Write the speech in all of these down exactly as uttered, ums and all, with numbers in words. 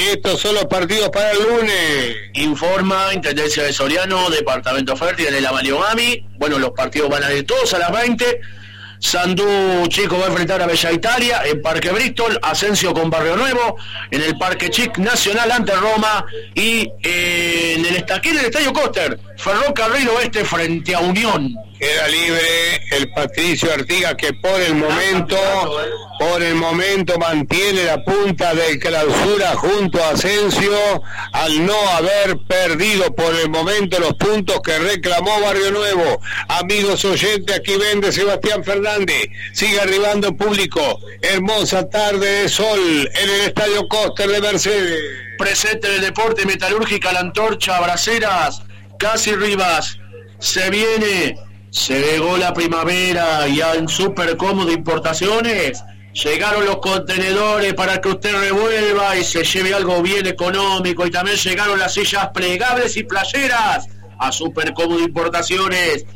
Estos son los partidos para el lunes. Informa Intendencia de Soriano, Departamento Fértil, en el Amaliogami. Bueno, los partidos van a ir todos a las veinte. Sandú Chico va a enfrentar a Bella Italia en Parque Bristol, Asensio con Barrio Nuevo, en el Parque Chic Nacional ante Roma y eh, en el Estaquín del Estadio Coster, Ferrocarril Oeste frente a Unión. Queda libre el Patricio Artigas, que por el momento, por el momento mantiene la punta del clausura junto a Asensio, al no haber perdido por el momento los puntos que reclamó Barrio Nuevo. Amigos oyentes, aquí vende Sebastián Fernández, sigue arribando el público. Hermosa tarde de sol en el Estadio Coster de Mercedes. Presente del deporte, Metalúrgica, La Antorcha, Braceras, Casi Rivas. Se viene... Se llegó la primavera y en Super Cómodo Importaciones llegaron los contenedores para que usted revuelva y se lleve algo bien económico, y también llegaron las sillas plegables y playeras a Super Cómodo Importaciones.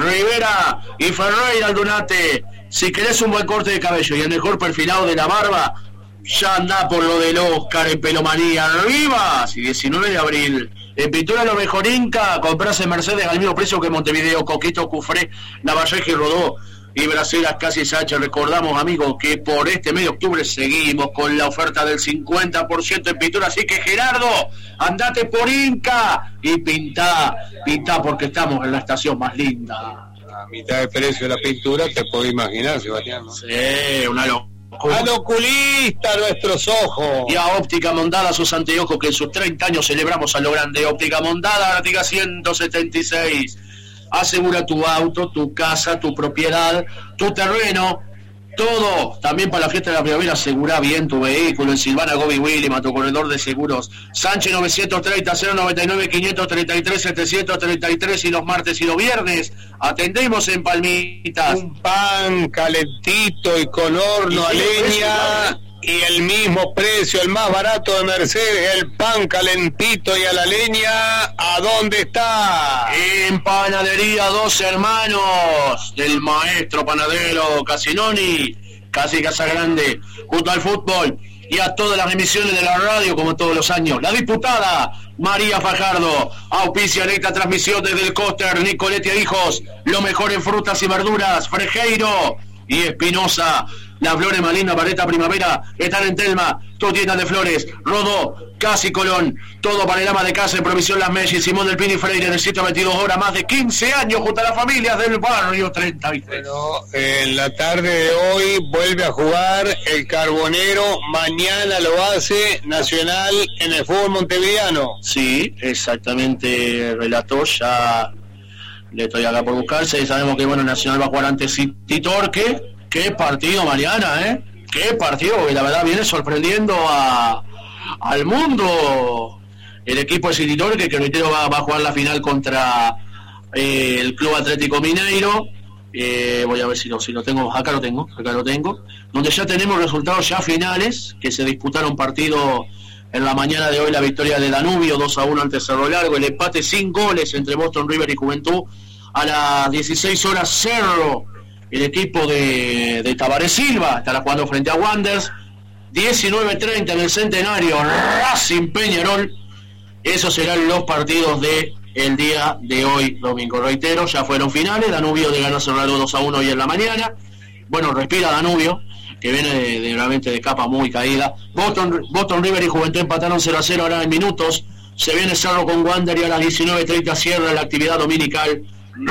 Rivera y Ferreira Aldunate, si querés un buen corte de cabello y el mejor perfilado de la barba, ya anda por lo del Oscar en Pelomanía. Rivas y diecinueve de abril. En pintura lo mejor Inca, comprarse Mercedes al mismo precio que Montevideo, Coquito, Cufré, Lavalleja y Rodó y Braceras Casi Sacha. Recordamos, amigos, que por este mes de octubre seguimos con la oferta del cincuenta por ciento en pintura, así que Gerardo, andate por Inca y pintá, pintá porque estamos en la estación más linda. A mitad de precio de la pintura, te puedo imaginar, Sebastián, ¿no? Sí, una locura. Al oculista nuestros ojos. Y a Óptica Mondada, sus anteojos, que en sus treinta años celebramos a lo grande. Óptica Mondada, Artigas ciento setenta y seis. Asegura tu auto, tu casa, tu propiedad, tu terreno, todo. También para la fiesta de la primavera, asegura bien tu vehículo en Silvana Gobi William, a tu corredor de seguros. Sánchez novecientos treinta, cero noventa y nueve, quinientos treinta y tres, setecientos treinta y tres, y los martes y los viernes atendemos en Palmitas. Un pan calentito y con horno a leña y el mismo precio, el más barato de Mercedes, el pan calentito y a la leña. ¿A dónde está? En Panadería Dos Hermanos del maestro panadero Casinoni, casi Casa Grande, junto al fútbol y a todas las emisiones de la radio, como todos los años. La diputada María Fajardo auspicia en esta transmisión desde el Coster. Nicoletti e Hijos, lo mejor en frutas y verduras. Frejeiro y Espinosa, las flores más lindas para esta primavera están en Telma, tu tienda de flores. Rodó, Casi Colón, todo para el ama de casa en Provisión Las Mellis, Simón del Pini Freire, en el sitio veintidós horas, más de quince años junto a las familias del barrio treinta y tres. Bueno, en la tarde de hoy vuelve a jugar el Carbonero, mañana lo hace Nacional en el fútbol montevideano. Sí, exactamente, relató, ya le estoy acá por buscarse, y sabemos que bueno, Nacional va a jugar ante City Torque. Qué partido mañana, ¿eh? Qué partido, que la verdad viene sorprendiendo a, al mundo. El equipo de City Torque, que reitero va, va a jugar la final contra eh, el Club Atlético Mineiro. Eh, voy a ver si lo, si lo tengo, acá lo tengo, acá lo tengo. Donde ya tenemos resultados ya finales, que se disputaron partido en la mañana de hoy, la victoria de Danubio, dos a uno ante Cerro Largo, el empate sin goles entre Boston River y Juventud. A las dieciséis horas, Cerro, el equipo de, de Tabaré Silva, estará jugando frente a Wanderers. Diecinueve treinta en el Centenario, Racing Peñarol. Esos serán los partidos de el día de hoy, domingo. Reitero, ya fueron finales. Danubio de ganó Cerro Largo dos a uno hoy en la mañana. Bueno, respira Danubio, que viene de, de realmente de capa muy caída. Boston, Boston River y Juventud empataron cero a cero ahora en minutos. Se viene Cerro con Wander y a las diecinueve treinta cierra la actividad dominical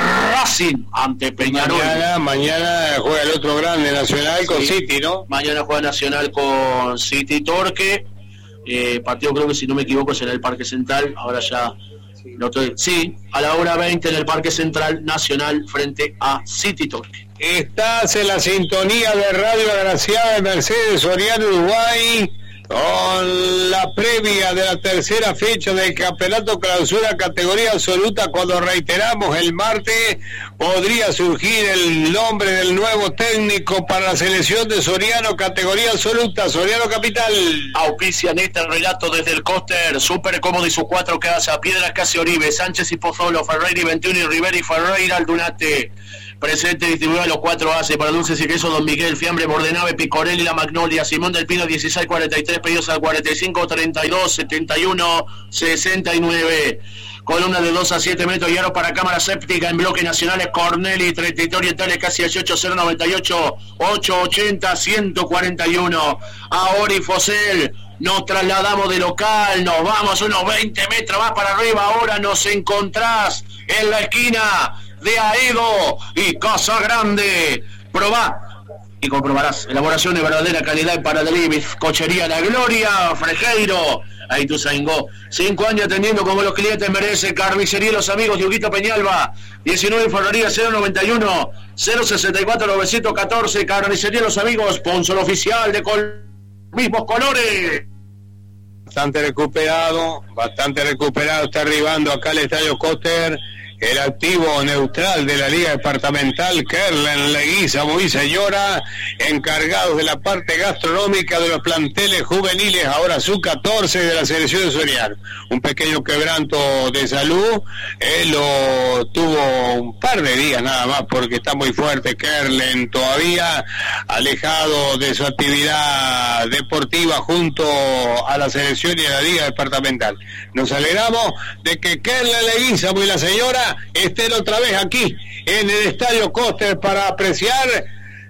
Racing ante Peñarol. Mañana, mañana juega el otro grande Nacional, sí, con City, ¿no? Mañana juega Nacional con City Torque. Eh, partido, creo que si no me equivoco, será el Parque Central. Ahora ya sí, lo estoy... sí, a la hora veinte en el Parque Central, Nacional frente a City Torque. Estás en la sintonía de Radio Agraciada de Mercedes, Soriano, Uruguay, con la previa de la tercera fecha del Campeonato Clausura categoría absoluta, cuando reiteramos el martes podría surgir el nombre del nuevo técnico para la selección de Soriano categoría absoluta, Soriano Capital. Auspician este relato desde el Coster, Super Cómodo y sus cuatro casas, Piedras Casi Oribe, Sánchez y Pozzolo, Ferreira y veintiuno y Rivera y Ferreira Aldunate. Presente distribuido a los cuatro A C para dulces y queso Don Miguel, fiambre, bordenave, picorelli, la magnolia, Simón del Pino, dieciséis cuarenta y tres, pedidos al cuarenta y cinco, treinta y dos, setenta y uno, sesenta y nueve. Columna de dos a siete metros y aro para cámara séptica en bloque nacionales Corneli, treinta y tres orientales casi dieciocho, cero noventa y ocho, ochocientos ochenta, ciento cuarenta y uno. Ahora y Fosel, nos trasladamos de local, nos vamos unos veinte metros más para arriba, ahora nos encontrás en la esquina de Aedo y Casa Grande. Probá y comprobarás. Elaboración de verdadera calidad para delivery. Cochería La Gloria, Frejeiro, ahí tu Saingó. Cinco años atendiendo como los clientes merecen. Carnicería Los Amigos, Dioguito Peñalba. diecinueve Ferrería cero noventa y uno, cero sesenta y cuatro, novecientos catorce. Carnicería Los Amigos, sponsor oficial de col mismos colores. Bastante recuperado, bastante recuperado. Está arribando acá el Estadio Coster. El activo neutral de la Liga Departamental, Kerlen Leguízamo y Señora, encargados de la parte gastronómica de los planteles juveniles, ahora sub catorce de la selección de Soriano. Un pequeño quebranto de salud, él lo tuvo un par de días nada más porque está muy fuerte Kerlen, todavía alejado de su actividad deportiva junto a la selección y a la Liga Departamental. Nos alegramos de que Kerlen Leguízamo y la Señora estén otra vez aquí en el Estadio Coster para apreciar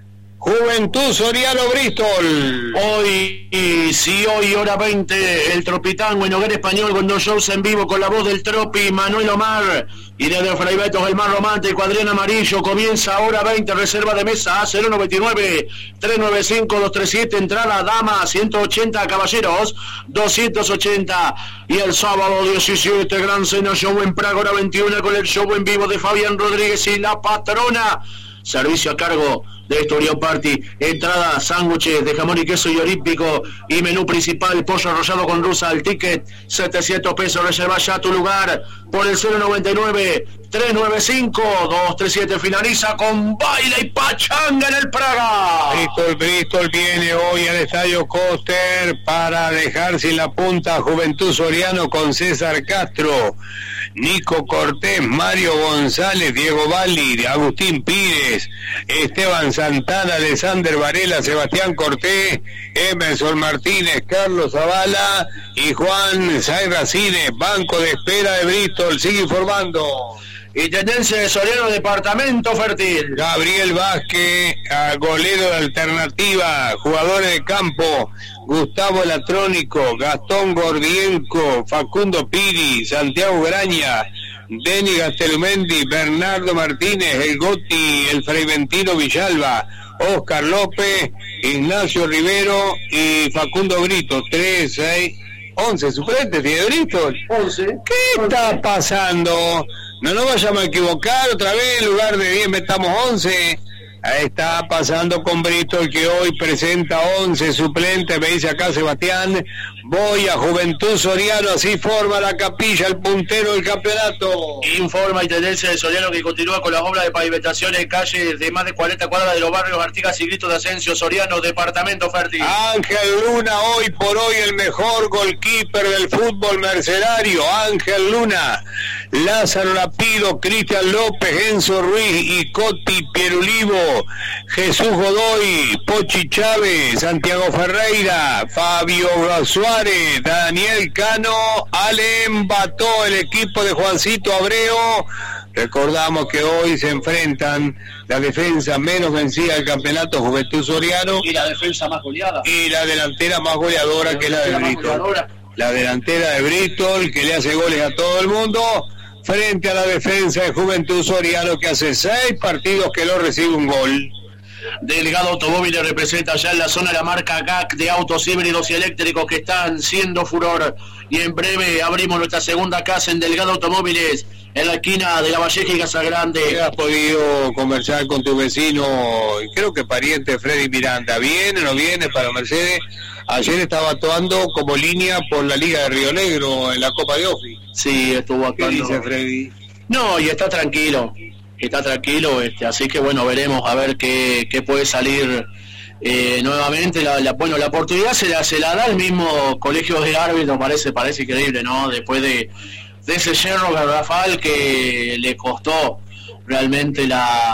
Juventud Soriano Bristol. Hoy, y sí, hoy hora veinte, el Tropitango en Hogar Español con dos shows en vivo con la voz del Tropi, Manuel Omar, y desde Fray Betos el más romántico, Adrián Amarillo. Comienza hora veinte, reserva de mesa cero noventa y nueve, trescientos noventa y cinco, doscientos treinta y siete, entrada dama ciento ochenta, caballeros doscientos ochenta. Y el sábado diecisiete, Gran Cena Show en Praga, hora veintiuno, con el show en vivo de Fabián Rodríguez y La Patrona. Servicio a cargo de Estorión Party. Entrada, sándwiches de jamón y queso y olímpico y menú principal, pollo arrollado con rusa. El ticket setecientos pesos. Reserva ya tu lugar por el cero noventa y nueve, trescientos noventa y cinco, doscientos treinta y siete. Finaliza con baile y pachanga en el Praga. Bristol, Bristol viene hoy al Estadio Coster para dejar sin la punta a Juventud Soriano con César Castro, Nico Cortés, Mario González, Diego Valli, Agustín Pires, Esteban Santana, Alexander Varela, Sebastián Cortés, Emerson Martínez, Carlos Zavala y Juan Sairracines. Banco de espera de Bristol sigue informando. Intendencia de Soriano, Departamento Fértil. Gabriel Vázquez, golero de alternativa. Jugadores de campo: Gustavo Latrónico, Gastón Gordienco, Facundo Piri, Santiago Graña, Denis Gastelumendi, Bernardo Martínez, el Goti, el Freiventino Villalba, Oscar López, Ignacio Rivero y Facundo Brito. tres, seis, once suplentes tiene Bristol. once. ¿Qué está pasando? No nos vayamos a equivocar otra vez, en lugar de diez metamos once. Ahí está pasando con Bristol, que hoy presenta once suplentes. Me dice acá Sebastián, voy a Juventud Soriano, así forma la capilla, el puntero del campeonato. Informa Intendencia de Soriano que continúa con las obras de pavimentación en calles de más de cuarenta cuadras de los barrios Artigas y Grito de Asensio, Soriano, Departamento Fértil. Ángel Luna, hoy por hoy el mejor goalkeeper del fútbol mercenario. Ángel Luna, Lázaro Lapido, Cristian López, Enzo Ruiz y Coti Pierulivo, Jesús Godoy, Pochi Chávez, Santiago Ferreira, Fabio Suárez, Daniel Cano, Alem Bató, el equipo de Juancito Abreu. Recordamos que hoy se enfrentan la defensa menos vencida del campeonato, Juventud Soriano, y la defensa más goleada, y la delantera más goleadora, que es la de Bristol. La delantera de Bristol, que le hace goles a todo el mundo, frente a la defensa de Juventud Soriano, que hace seis partidos que no recibe un gol. Delgado Automóviles representa ya en la zona la marca G A C de autos híbridos y eléctricos que están siendo furor. Y en breve abrimos nuestra segunda casa en Delgado Automóviles, en la esquina de La Valleja y Casa Grande. ¿Has podido conversar con tu vecino, creo que pariente Freddy Miranda? ¿Viene o no viene para Mercedes? Ayer estaba actuando como línea por la Liga de Río Negro en la Copa de Ofi. Sí, estuvo actuando. ¿Qué dice Freddy? No, y está tranquilo, está tranquilo, este, así que bueno, veremos a ver qué, qué puede salir eh, nuevamente. La, la, bueno, la oportunidad se la, se la da el mismo colegio de árbitros, parece, parece increíble, ¿no? Después de, de ese yerno garrafal que le costó realmente la,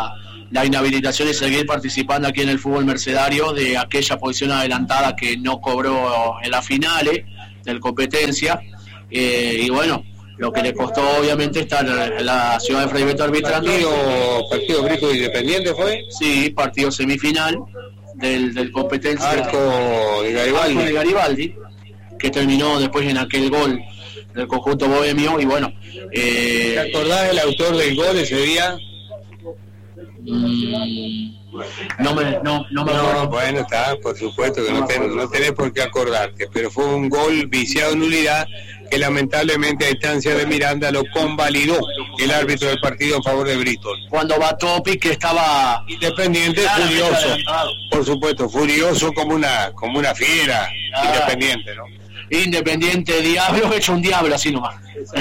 la inhabilitación y seguir participando aquí en el fútbol mercedario de aquella posición adelantada que no cobró en las finales de competencia, eh, y bueno, lo que le costó obviamente estar en la ciudad de Fray Bentos arbitrando. ¿Partido, partido Brico Independiente fue? Sí, partido semifinal del, del competencia. Arco de Garibaldi. Arco de Garibaldi, que terminó después en aquel gol del conjunto bohemio, y bueno. Eh, ¿Te acordás del autor del gol ese día? Mmm, no me, no, no me acuerdo. No, bueno, está, por supuesto que no, no, ten, no tenés por qué acordarte, pero fue un gol viciado en nulidad que lamentablemente a instancia de Miranda lo convalidó el árbitro del partido en favor de Bristol. Cuando Batopi, que estaba Independiente, furioso, por supuesto, furioso como una como una fiera, ah, Independiente, ¿no? Independiente, diablo, hecho un diablo, así nomás.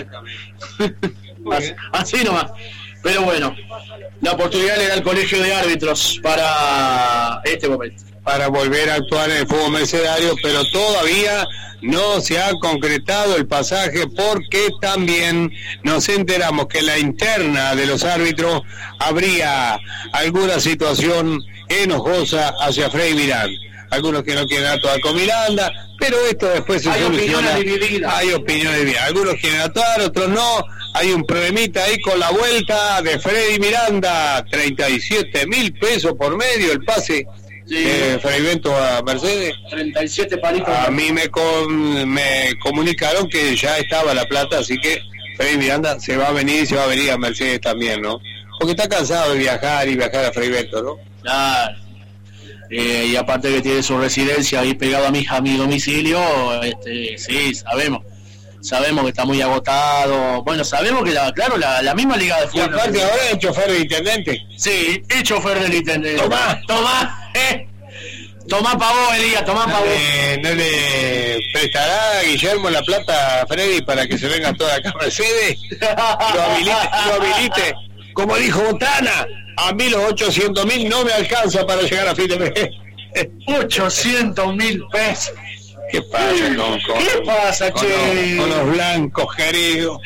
así, así nomás. Pero bueno, la oportunidad le da al colegio de árbitros para este momento. Para volver a actuar en el fútbol mercedario, pero todavía no se ha concretado el pasaje, porque también nos enteramos que en la interna de los árbitros habría alguna situación enojosa hacia Frei Miranda. Algunos que no quieren actuar con Miranda, pero esto después se hay soluciona. Opiniones divididas. Hay opiniones divididas. Algunos quieren actuar, otros no. Hay un problemita ahí con la vuelta de Freddy Miranda, treinta y siete mil pesos por medio el pase. Sí. De Fray Bentos a Mercedes. treinta y siete palitos. A mí me, con, me comunicaron que ya estaba la plata, así que Freddy Miranda se va a venir y se va a venir a Mercedes también, ¿no? Porque está cansado de viajar y viajar a Fray Bentos, ¿no? Claro. Eh, y aparte que tiene su residencia ahí pegado a mi, a mi domicilio, este, sí, sabemos. Sabemos que está muy agotado. Bueno, sabemos que, la, claro, la, la misma liga de fútbol. Y aparte ahora es chofer del intendente. Sí, es chofer del intendente. Tomá, tomá, eh. Tomá pa' vos, Elías, tomá pa' vos. Eh, ¿No le prestará a Guillermo la plata a Freddy para que se venga toda acá a Mercedes? Lo habilite, lo habilite. Como dijo Botana, a mí los ochocientos mil no me alcanza para llegar a fin de mes. ochocientos mil pesos. ¿Qué pasa con, con, ¿Qué pasa, con, che? Los, con los blancos queridos?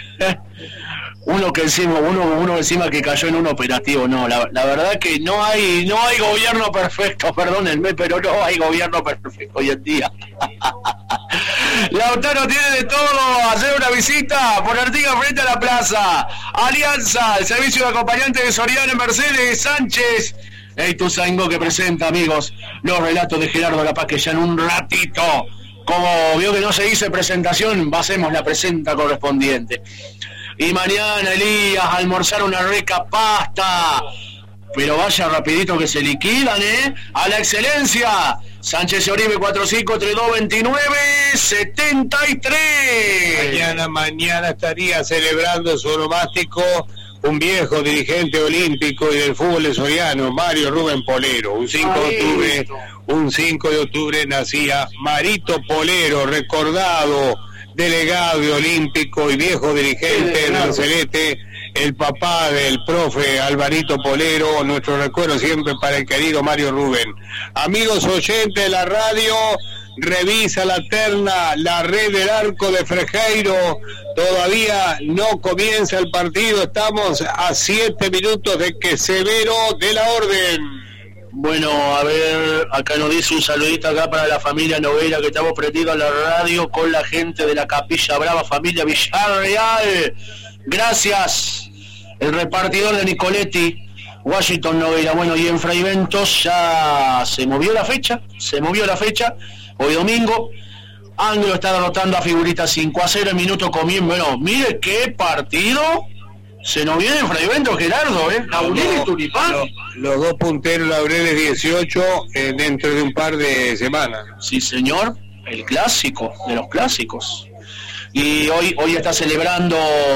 Uno que encima, uno, uno encima que cayó en un operativo, no, la, la verdad que no hay, no hay gobierno perfecto, perdónenme, pero no hay gobierno perfecto hoy en día. Lautaro tiene de todo, hacer una visita por Artigas frente a la plaza. Alianza, el servicio de acompañante de Soriano, Mercedes, Sánchez. Hey, Tuzango, que presenta, amigos, los relatos de Gerardo Lapaz, que ya en un ratito, como vio que no se dice presentación, hacemos la presenta correspondiente. Y mañana, Elías, almorzar una rica pasta. Pero vaya rapidito que se liquidan, ¿eh? A la excelencia. Sánchez y Oribe, cuatro cinco tres dos veintinueve setenta y tres. Mañana, mañana estaría celebrando su onomástico un viejo dirigente olímpico y del fútbol de Soriano, Mario Rubén Polero. Un cinco de octubre, un cinco de octubre nacía Marito Polero, recordado delegado de olímpico y viejo dirigente del Celeste, el papá del profe Alvarito Polero. Nuestro recuerdo siempre para el querido Mario Rubén. Amigos oyentes de la radio, revisa la terna, la red del arco de Frejeiro. Todavía no comienza el partido, estamos a siete minutos de que Severo dé la orden. Bueno, a ver, acá nos dice un saludito acá para la familia Noguera, que estamos prendidos a la radio con la gente de la Capilla Brava, familia Villarreal. Gracias. El repartidor de Nicoletti, Washington Noguera. Bueno, y en Fray Bentos ya se movió la fecha, se movió la fecha, hoy domingo. Anglo está derrotando a Figurita cinco a cero, el minuto comienza. Bueno, mire qué partido se nos viene en Fray Bentos, Gerardo, ¿eh? Laureles y Tulipán. Los, los dos punteros, Laureles dieciocho, eh, dentro de un par de semanas. Sí, señor, el clásico de los clásicos. Y hoy, hoy está celebrando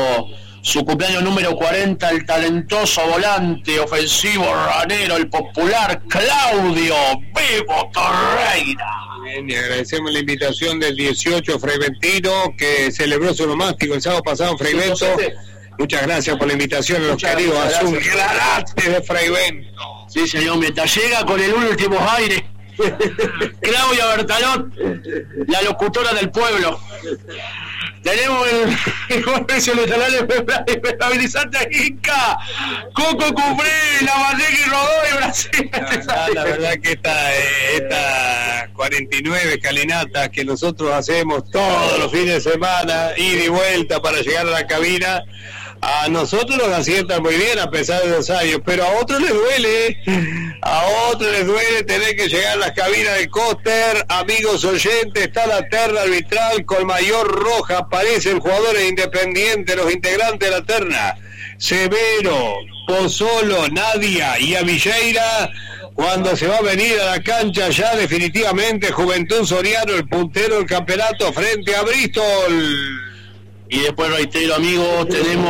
su cumpleaños número cuarenta, el talentoso volante ofensivo ranero, el popular Claudio Vivo Torreira. Bien, y agradecemos la invitación del dieciocho Freiventino, que celebró su onomástico el sábado pasado en Fray Bentos. Muchas gracias por la invitación a los muchas queridos azulgrarantes de Fray Bentos. Sí, señor, mientras llega con el último aire, Claudia Bertalot, la locutora del pueblo. Tenemos el, el comercio electoral estabilizante a Inca, Coco Cufré, La Valleja y Rodó y Brasil. La, la verdad que esta, esta cuarenta y nueve escalinatas que nosotros hacemos todos los fines de semana, ida y vuelta para llegar a la cabina, a nosotros nos asientan muy bien a pesar de los años, pero a otros les duele, a otros les duele tener que llegar a las cabinas del Coster. Amigos oyentes, está la terna arbitral con mayor roja, aparecen jugadores independientes, los integrantes de la terna, Severo, Pozzolo, Nadia y Avilleira, cuando se va a venir a la cancha ya definitivamente Juventud Soriano, el puntero del campeonato frente a Bristol. Y después reitero, amigos, tenemos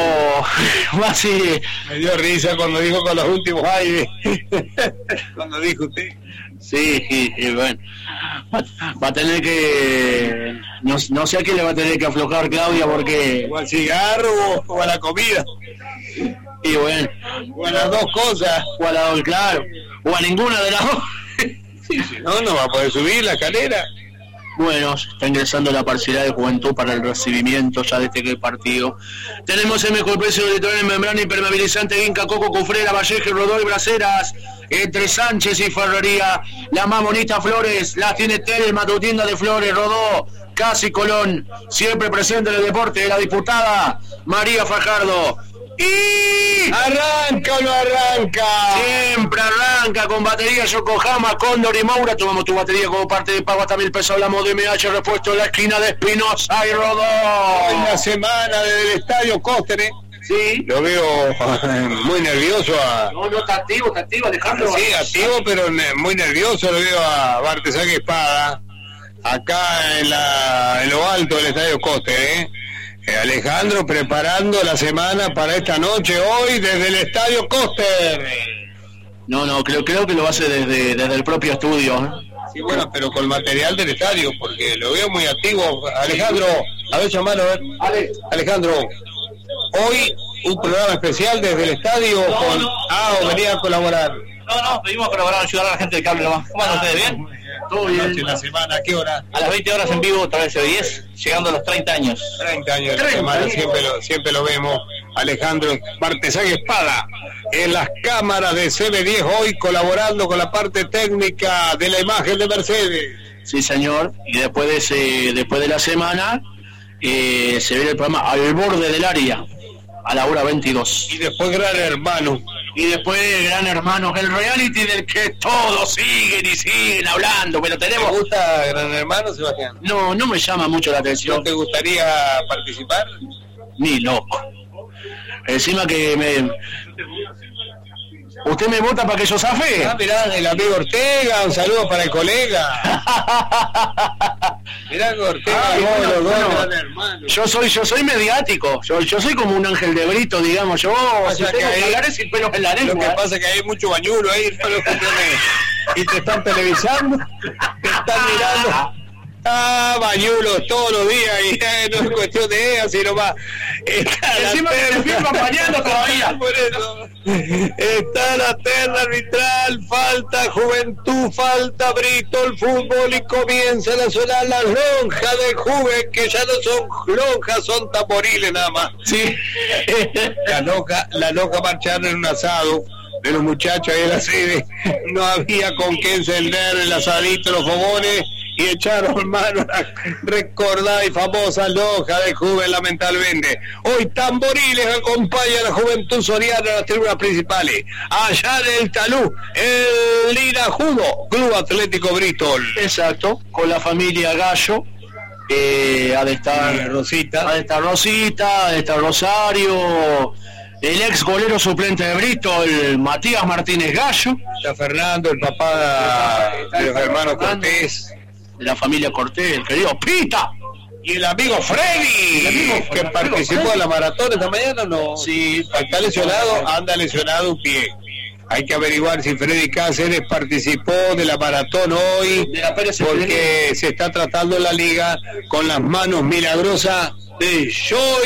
más y... Me dio risa cuando dijo con los últimos aires. Cuando dijo usted. Sí, y, y bueno, va, va a tener que... No, no sé a qué le va a tener que aflojar Claudia porque... O al cigarro o a la comida. Y bueno... O a las dos cosas. O a la dos, claro. O a ninguna de las dos. Sí, si no, no va a poder subir la escalera. Bueno, está ingresando la parcialidad de Juventud para el recibimiento ya de este partido. Tenemos el mejor precio de electoral en membrana impermeabilizante Inca, Coco, Cufré, La Valleja, Rodó y Braceras. Entre Sánchez y Ferrería, las más bonitas flores las tiene Telma, tu tienda de flores, Rodó, Casi Colón, siempre presente en el deporte de la diputada María Fajardo. Y arranca o no arranca, siempre arranca con batería Yokohama, Cóndor y Moura. Tomamos tu batería como parte de pago hasta mil pesos. Hablamos de M H repuesto en la esquina de Espinosa y Rodó. En la semana desde el estadio Coster, ¿eh? Sí, lo veo muy nervioso a... No, no, está activo, está activo Alejandro. Sí, activo, pero muy nervioso lo veo a Bartesague Espada acá en, la, en lo alto del estadio Coster, ¿eh? Eh, Alejandro preparando la semana para esta noche hoy desde el estadio Coster. No, no, creo creo que lo hace desde, desde el propio estudio, ¿eh? Sí, bueno, pero con material del estadio, porque lo veo muy activo. Alejandro, a ver, llamarlo, a ver. Ale. Alejandro, hoy un programa especial desde el estadio no, con... No, ah, o venía a colaborar. No, no, pedimos colaborar, ayudar a la gente del cable nomás. ¿Cómo andan ustedes? ¿Bien? Todo bien. En la semana, ¿a qué hora? A las veinte horas en vivo, otra vez de diez, llegando a los treinta años. treinta años de la semana, siempre lo, siempre lo vemos. Alejandro Bartesague Espada en las cámaras de C B diez hoy colaborando con la parte técnica de la imagen de Mercedes. Sí, señor. Y después de ese, después de la semana eh, se viene el programa Al Borde del Área a la hora veintidós. Y después Gran Hermano. Y después Gran Hermano, el reality del que todos siguen y siguen hablando, pero tenemos... ¿Te gusta Gran Hermano, Sebastián? No, no me llama mucho la atención. ¿No te gustaría participar? Ni loco. Encima que me... ¿Usted me vota para que yo zafe? Ah, mirá, el amigo Ortega, un saludo para el colega. Mirá que Ortega, ah, bueno, los bueno, dos, Gran Hermano. Yo soy, yo soy mediático, yo, yo soy como un ángel de Brito, digamos, yo si tengo que calares y pelos en la lengua. Lo que pasa es que hay mucho bañulo ahí, no lo que y te están televisando, te están mirando. Ah, bañulos todos los días y eh, no es cuestión de ella, sino más. Encima que te firman bañando todavía. Por eso. Está la terna arbitral, falta Juventud, falta Bristol Fútbol y comienza a sonar las lonjas de Juve, que ya no son lonjas, son tamboriles nada más. Sí. La lonja, la lonja marcharon en un asado de los muchachos ahí en la sede, no había con qué encender el asadito, los fogones, y echaron mano a la recordada y famosa lonja de Juve, lamentablemente. Hoy tamboriles acompañan a la Juventud Soriana en las tribunas principales. Allá en el Talú, el Linajudo, Club Atlético Bristol. Exacto, con la familia Gallo. Eh, ha de estar sí, Rosita, ha de estar Rosita, ha de estar Rosario, el ex golero suplente de Bristol, Matías Martínez Gallo. Está Fernando, el papá de los hermanos Cortés, de la familia Cortés, el querido Pita. Y el amigo Freddy, el amigo, que participó en la maratón esta mañana, ¿no? Sí, está lesionado, anda lesionado un pie. Hay que averiguar si Freddy Cáceres participó de la maratón hoy, de la porque se está tratando la liga con las manos milagrosas de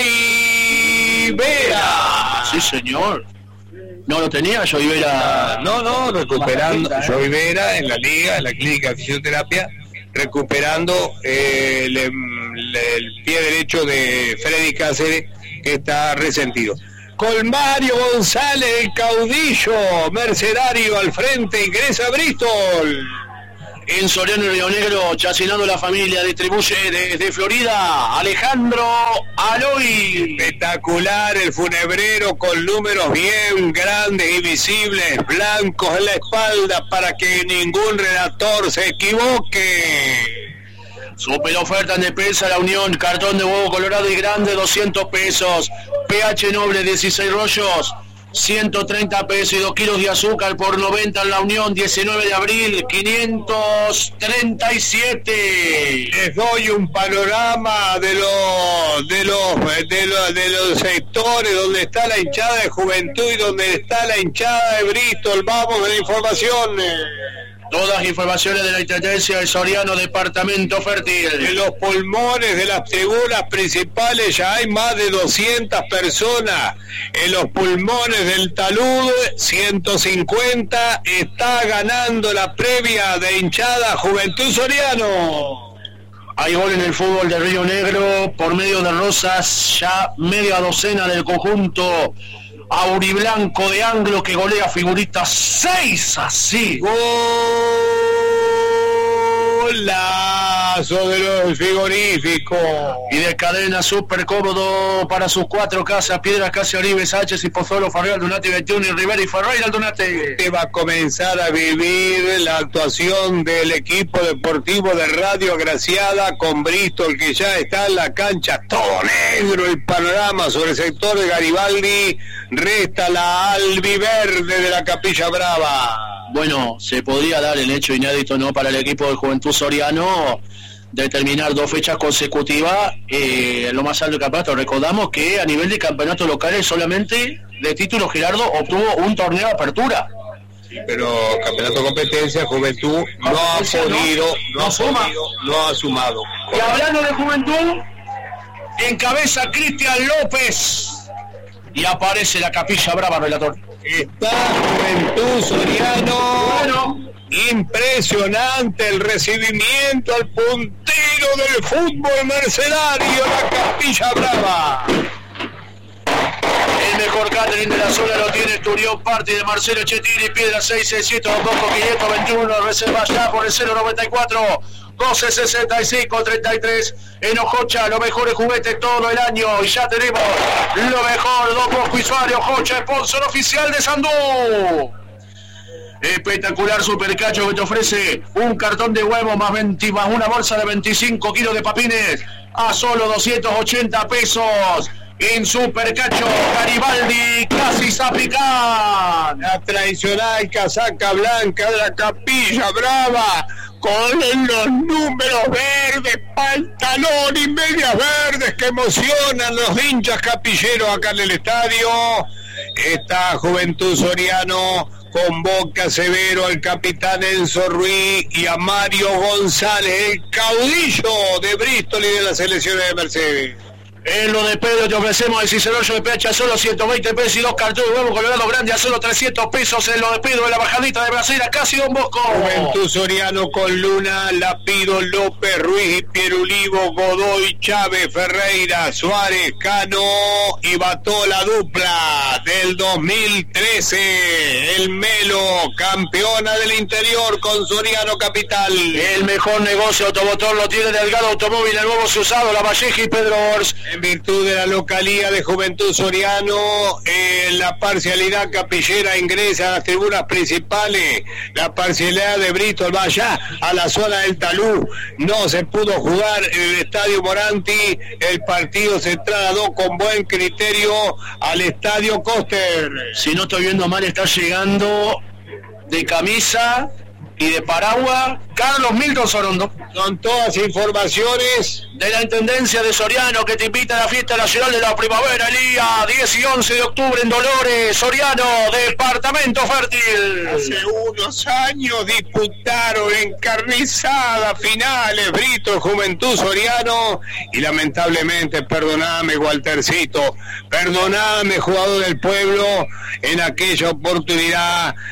Joey Vera. Sí, señor. No lo tenía Joey Vera. No, no, recuperando Joey Vera en la liga, en la clínica de fisioterapia, recuperando eh, le, el pie derecho de Freddy Cáceres, que está resentido. Con Mario González, el caudillo mercenario al frente, ingresa Bristol. En Soriano y Río Negro, chacinando la familia, distribuye desde Florida Alejandro Aloy. Espectacular el funebrero con números bien grandes y visibles, blancos en la espalda para que ningún redactor se equivoque. Super oferta en despensa La Unión, cartón de huevo colorado y grande, doscientos pesos. P H Noble, dieciséis rollos, ciento treinta pesos y dos kilos de azúcar por noventa en La Unión, diecinueve de abril, quinientos treinta y siete. Les doy un panorama de los de los de los de los sectores donde está la hinchada de Juventud y donde está la hinchada de Bristol. Vamos a la información. Todas informaciones de la Intendencia de Soriano, Departamento Fértil. En los pulmones de las tribunas principales ya hay más de doscientas personas. En los pulmones del talud, ciento cincuenta. Está ganando la previa de hinchada Juventud Soriano. Hay gol en el fútbol de Río Negro por medio de Rosas, ya media docena del conjunto auriblanco de Anglo, que golea Figuritas seis a cero. Golazo de los frigoríficos. Y de cadena súper cómodo para sus cuatro casas: Piedras, Casa Oribes, H y Pozuelo, Farrell, Aldunate, veintiuno y Rivera y Ferreira Aldunate. Te va a comenzar a vivir la actuación del equipo deportivo de Radio Agraciada con Bristol, que ya está en la cancha, todo negro el panorama sobre el sector de Garibaldi. Resta la albiverde de la Capilla Brava. Bueno, se podría dar el hecho inédito, ¿no?, para el equipo de Juventud Soriano de terminar dos fechas consecutivas eh, lo más alto del campeonato. Recordamos que a nivel de campeonatos locales solamente de título Gerardo obtuvo un torneo de apertura. Pero campeonato de competencia, Juventud no ha podido, no, no, ha suma. podido, no ha sumado. Y hablando de Juventud, encabeza Cristian López y aparece la Capilla Brava, relator. Está Juventud Soriano. Bueno, impresionante el recibimiento al puntero del fútbol mercenario, la Capilla Brava. El mejor catering de la zona lo tiene Turión Party de Marcelo Chetini, Piedra seis seis siete dos dos quinientos veintiuno, reserva ya por el cero noventa y cuatro doce sesenta y cinco treinta y tres. En Ojocha, los mejores juguetes todo el año, y ya tenemos lo mejor. Don Bosco y Suárez, Ojocha, sponsor oficial de Sandú. Espectacular supercacho que te ofrece un cartón de huevo más, veinte, más una bolsa de veinticinco kilos de papines a solo doscientos ochenta pesos. En Supercacho, Garibaldi, casi Zapicán. La tradicional casaca blanca de la Capilla Brava, con los números verdes, pantalón y medias verdes que emocionan los hinchas capilleros acá en el estadio. Esta Juventud Soriano convoca a Severo, al capitán Enzo Ruiz y a Mario González, el caudillo de Bristol y de las selecciones de Mercedes. En lo de Pedro te ofrecemos el cicerollo de P H a solo ciento veinte pesos y dos cartones de huevo colorado grande a solo trescientos pesos. En lo de Pedro de la bajadita de Brasil, casi Don Bosco. Juventud Soriano con Luna, Lapido, López, Ruiz y Pierulivo, Godoy, Chávez, Ferreira, Suárez, Cano y Batola, dupla del dos mil trece. El Melo, campeona del interior con Soriano Capital. El mejor negocio automotor lo tiene Delgado Automóvil, el nuevo usado, La Valleja y Pedro Ors. En virtud de la localía de Juventud Soriano, eh, la parcialidad capillera ingresa a las tribunas principales. La parcialidad de Bristol va allá a la zona del talud. No se pudo jugar en el Estadio Moranti. El partido se trasladó con buen criterio al Estadio Coster. Si no estoy viendo mal, está llegando de camisa y de paraguas Carlos Milton Sorondo. Son todas informaciones de la Intendencia de Soriano, que te invita a la Fiesta Nacional de la Primavera el día diez y once de octubre en Dolores, Soriano, Departamento Fértil. Hace unos años disputaron encarnizadas finales Bristol, Juventud Soriano, y lamentablemente, perdoname Waltercito, perdoname jugador del pueblo, en aquella oportunidad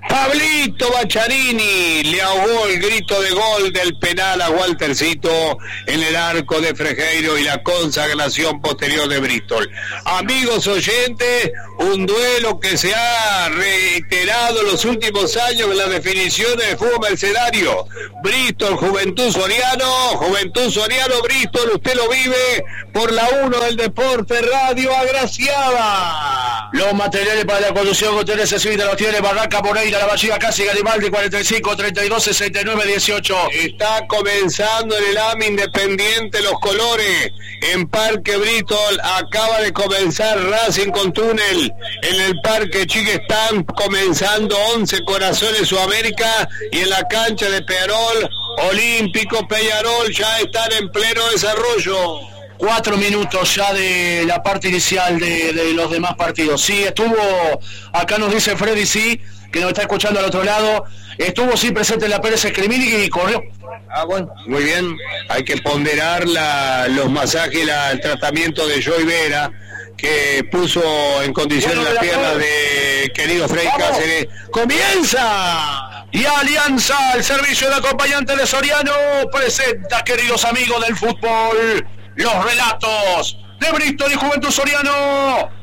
Pablito Bacharini le ahogó el grito de gol del penal a Waltercito en el arco de Frejeiro y la consagración posterior de Bristol. Amigos oyentes, un duelo que se ha reiterado en los últimos años en las definiciones de fútbol mercenario. Bristol, Juventud Soriano, Juventud Soriano, Bristol, usted lo vive por la uno del Deporte Radio Agraciada. Los materiales para la conducción que usted necesita los tiene Barraca Moreira, La Vallida, Casi, Garibaldi, cuarenta y cinco, treinta y dos, sesenta y nueve, dieciocho. Está comenzando en el A M Independiente Los Colores. En Parque Bristol acaba de comenzar Racing con Túnel. En el Parque Chique están comenzando once Corazones Sudamérica. Y en la cancha de Peñarol, Olímpico Peñarol ya están en pleno desarrollo. Cuatro minutos ya de la parte inicial de, de los demás partidos. Sí, estuvo, acá nos dice Freddy, sí, que nos está escuchando al otro lado, estuvo sí presente en la Pérez Escrimini y corrió. Ah, bueno, muy bien. Hay que ponderar la, los masajes, la, el tratamiento de Joy Vera, que puso en condiciones bueno, la pierna de querido Freddy Cáceres. ¡Comienza! Y Alianza, el servicio de acompañante de Soriano, presenta, queridos amigos del fútbol, los relatos de Bristol y Juventud Soriano.